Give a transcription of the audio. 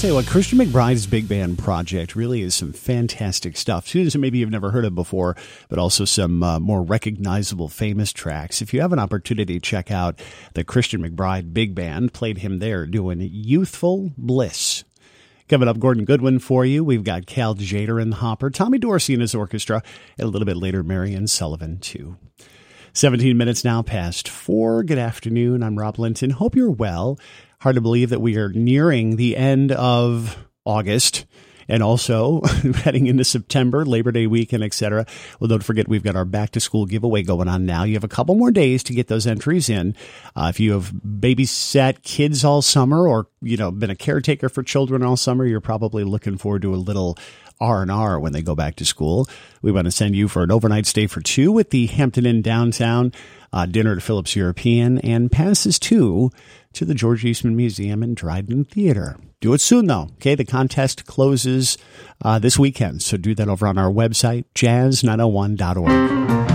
tell you what, Christian McBride's Big Band Project really is some fantastic stuff. Tunes that maybe you've never heard of before, but also some more recognizable, famous tracks. If you have an opportunity to check out the Christian McBride Big Band, played him there doing Youthful Bliss. Coming up, Gordon Goodwin for you. We've got Cal Tjader in the hopper, Tommy Dorsey and his orchestra, and a little bit later, Marion Sullivan, too. 17 minutes now past 4. Good afternoon. I'm Rob Linton. Hope you're well. Hard to believe that we are nearing the end of August and also heading into September, Labor Day weekend, etc. Well, don't forget, we've got our back-to-school giveaway going on now. You have a couple more days to get those entries in. If you have babysat kids all summer or, been a caretaker for children all summer, you're probably looking forward to a little R&R when they go back to school. We want to send you for an overnight stay for 2 at the Hampton Inn downtown, dinner to Phillips European, and passes to the George Eastman Museum and Dryden Theater. Do it soon, though. Okay, the contest closes this weekend, so do that over on our website, jazz901.org.